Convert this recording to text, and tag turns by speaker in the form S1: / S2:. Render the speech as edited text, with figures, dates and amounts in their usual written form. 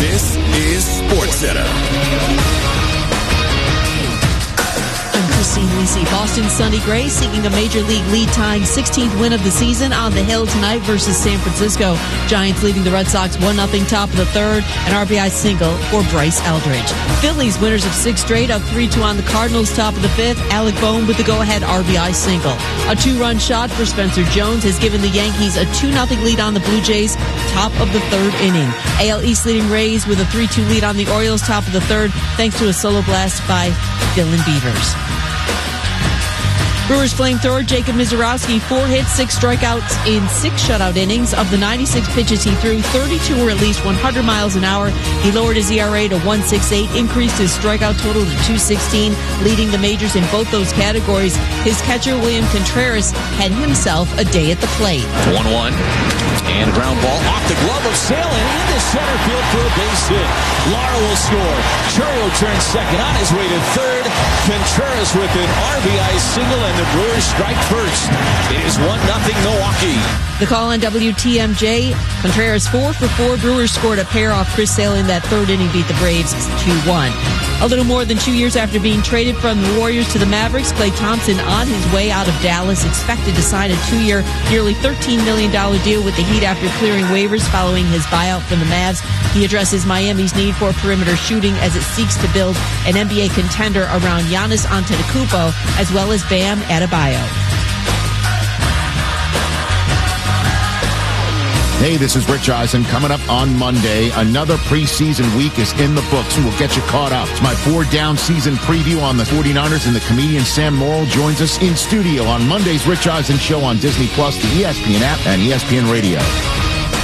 S1: This is SportsCenter.
S2: Christine Lisi. Boston's Sonny Gray seeking a Major League lead-tying 16th win of the season on the hill tonight versus San Francisco. Giants leading the Red Sox 1-0 top of the third. An RBI single for Bryce Eldridge. Phillies winners of 6 straight, up 3-2 on the Cardinals top of the fifth. Alec Bohm with the go-ahead RBI single. A 2-run shot for Spencer Jones has given the Yankees a 2-0 lead on the Blue Jays top of the third inning. AL East leading Rays with a 3-2 lead on the Orioles top of the third thanks to a solo blast by Dylan Beavers. Brewers flamethrower Jacob Misiorowski, 4 hits, 6 strikeouts in 6 shutout innings. Of the 96 pitches he threw, 32 were at least 100 miles an hour. He lowered his ERA to 1.68, increased his strikeout total to 216, leading the majors in both those categories. His catcher, William Contreras, had himself a day at the plate.
S3: 1-1, and a ground ball off the glove of Sale and into center field for a base hit. Lara will score. Churro turns second on his way to third. Contreras with an RBI single, and the Brewers strike first. It is 1-0 Milwaukee.
S2: The call on WTMJ, Contreras 4 for 4. Brewers scored a pair off Chris Sale in that third inning, beat the Braves 2-1. A little more than 2 years after being traded from the Warriors to the Mavericks, Klay Thompson on his way out of Dallas, expected to sign a 2-year, nearly $13 million deal with the Heat after clearing waivers following his buyout from the Mavs. He addresses Miami's need for perimeter shooting as it seeks to build an NBA contender around Giannis Antetokounmpo as well as Bam Adebayo.
S4: Hey, this is Rich Eisen. Coming up on Monday, another preseason week is in the books, and we'll get you caught up. It's my 4-down season preview on the 49ers, and the comedian Sam Morrill joins us in studio on Monday's Rich Eisen Show on Disney+, the ESPN app, and ESPN Radio.